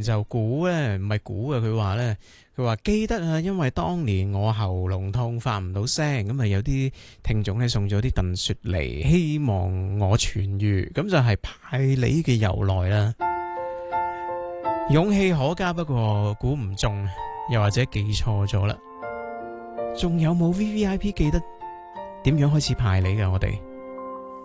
就估咧，唔係估嘅，佢話記得啊，因為當年我喉嚨痛發唔到聲，咁啊有啲聽眾咧送咗啲燉雪梨，希望我痊愈，咁就係派利嘅由來啦。勇氣可嘉，不過估唔中，又或者記錯咗啦。仲有冇 VVIP 記得點樣開始派利㗎？我哋